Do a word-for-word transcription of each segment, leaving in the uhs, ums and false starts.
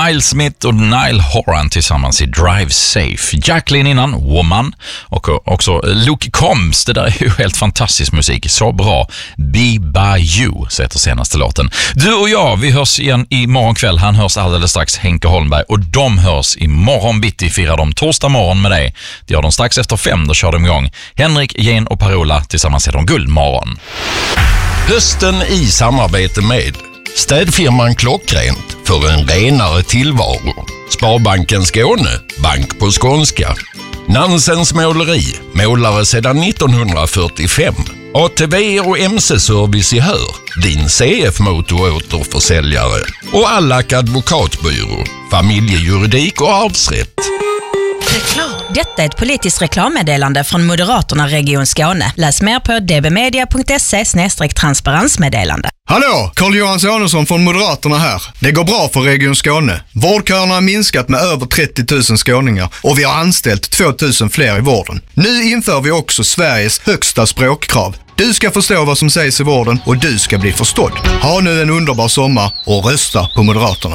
Miles Smith och Niall Horan tillsammans i Drive Safe. Jacqueline innan, Woman. Och också Luke Combs, det där är ju helt fantastisk musik. Så bra. Be By You, så heter senaste låten. Du och jag, vi hörs igen imorgon kväll. Han hörs alldeles strax, Henke Holmberg. Och de hörs imorgon bitti, firar de torsdag morgon med dig. Det gör de strax efter fem, då kör de igång. Henrik, Jen och Parola tillsammans är de Guldmorgon. Hösten i samarbete med städfirman Klockrent för en renare tillvaro. Sparbanken Skåne, bank på skånska. Nansens måleri, målare sedan nittonhundrafyrtiofem. A T V och M C-service i Hör, din C F-motoråterförsäljare. Och Allack advokatbyrå, familjejuridik och arvsrätt. Reklam. Detta är ett politiskt reklammeddelande från Moderaterna Region Skåne. Läs mer på d b media punkt se slash transparensmeddelande. Hallå, Carl-Johan Sonesson från Moderaterna här. Det går bra för Region Skåne. Vårdköerna har minskat med över trettio tusen skåningar och vi har anställt två tusen fler i vården. Nu inför vi också Sveriges högsta språkkrav. Du ska förstå vad som sägs i vården och du ska bli förstådd. Ha nu en underbar sommar och rösta på Moderaterna.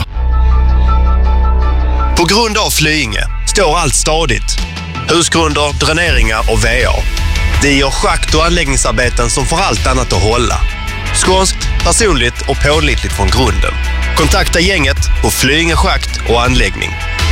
På grund av Flyinge står allt stadigt. Husgrunder, dräneringar och V A. Det gör schakt- och anläggningsarbeten som får allt annat att hålla. Skånskt, personligt och pålitligt från grunden. Kontakta gänget på Flyinge schakt och anläggning.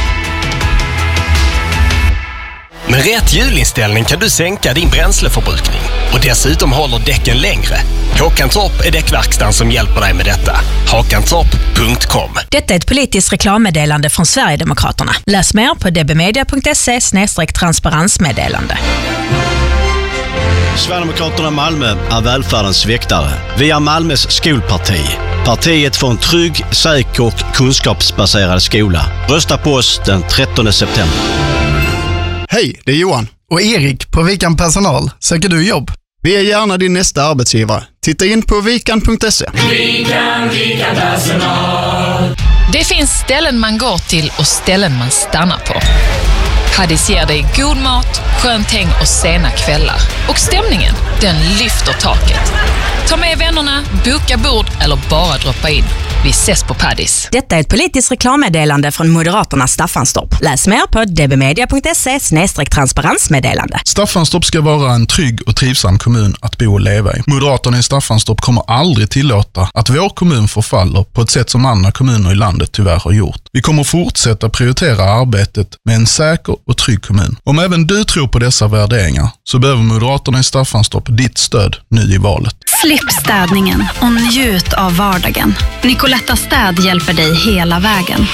Med rätt hjulinställning kan du sänka din bränsleförbrukning och dessutom håller däcken längre. Håkantorp är däckverkstan som hjälper dig med detta. hakantorp punkt com. Detta är ett politiskt reklammeddelande från Sverigedemokraterna. Läs mer på d b media punkt se slash transparensmeddelande. Sverigedemokraterna Malmö är välfärdens väktare. Vi är Malmös skolparti. Partiet för en trygg, säker och kunskapsbaserad skola. Rösta på oss den trettonde september. Hej, det är Johan. Och Erik på Vikan Personal. Söker du jobb? Vi är gärna din nästa arbetsgivare. Titta in på vikan punkt se. Vikan, Vikan Personal. Det finns ställen man går till och ställen man stannar på. Paddis ger dig god mat, skönt häng och sena kvällar. Och stämningen, den lyfter taket. Ta med vännerna, boka bord eller bara droppa in. Vi ses på Paddis. Detta är ett politiskt reklammeddelande från Moderaterna Staffanstorp. Läs mer på d b media punkt se slash transparensmeddelande. Staffanstorp ska vara en trygg och trivsam kommun att bo och leva i. Moderaterna i Staffanstorp kommer aldrig tillåta att vår kommun förfaller på ett sätt som andra kommuner i landet tyvärr har gjort. Vi kommer fortsätta prioritera arbetet med en säker och trygg kommun. Om även du tror på dessa värderingar så behöver Moderaterna i Staffanstorp ditt stöd nu i valet. Slipp städningen och njut av vardagen. Nicoletta Städ hjälper dig hela vägen.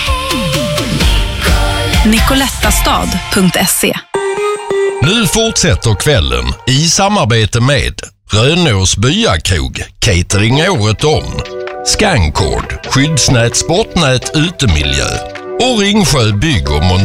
nicolettastad punkt se. Nu fortsätter kvällen i samarbete med Rönås byakrog, catering året om. Scancord, skyddsnät, sportnät, utemiljö och Ringsjö bygg och